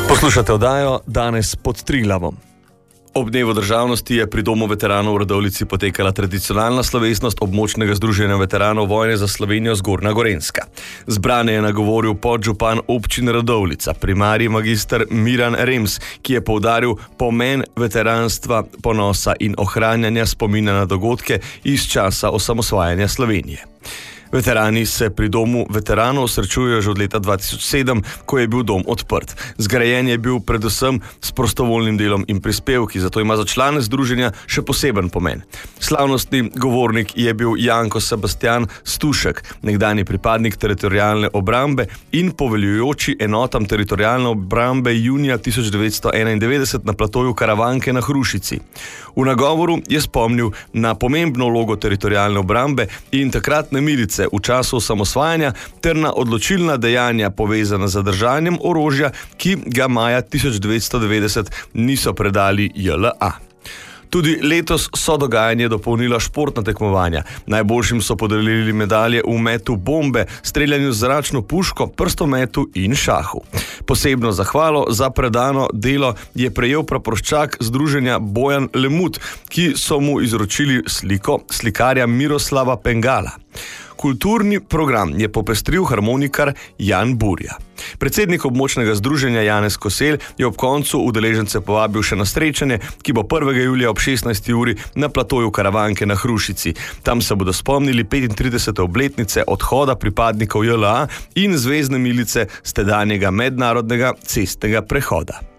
Poslušate oddajo Danes pod Triglavom. Ob dnevu državnosti je pri Domu veteranov v Radovljici potekala tradicionalna slovesnost območnega združenja veteranov vojne za Slovenijo Zgornja Gorenjska. Zbrane je nagovoril podžupan občine Radovljica, primarij magister Miran Rems, ki je poudaril pomen veteranstva, ponosa in ohranjanja spomina na dogodke iz časa osamosvajanja Slovenije. Veterani se pri Domu veteranov srečujejo že od leta 2007, ko je bil dom odprt. Zgrajen je bil predvsem s prostovoljnim delom in prispevki, zato ima za člane združenja še poseben pomen. Slavnostni govornik je bil Janko Sebastian Stušek, nekdanji pripadnik teritorialne obrambe in poveljujoči enotam teritorialne obrambe junija 1991 na platoju Karavanke na Hrušici. V nagovoru je spomnil na pomembno vlogo teritorialne obrambe in takratne milice v času osamosvajanja ter na odločilna dejanja povezana z zadržanjem orožja, ki ga maja 1990 niso predali JLA. Tudi letos so dogajanje dopolnila športna tekmovanja. Najboljšim so podelili medalje v metu bombe, streljanju z zračno puško, prstometu in šahu. Posebno zahvalo za predano delo je prejel praporščak združenja Bojan Lemut, ki so mu izročili sliko slikarja Miroslava Pengala. Kulturni program je popestril harmonikar Jan Burja. Predsednik območnega združenja Janez Kosel je ob koncu udeležence povabil še na srečanje, ki bo 1. julija ob 16. uri na platoju Karavanke na Hrušici. Tam se bodo spomnili 35. obletnice odhoda pripadnikov JLA in zvezne milice s tedanjega mednarodnega cestnega prehoda.